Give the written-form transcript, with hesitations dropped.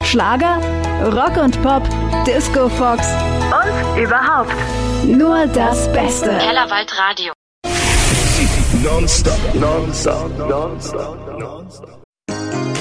Schlager, Rock und Pop, Disco Fox und überhaupt nur das Beste. Kellerwald Radio. Non-stop.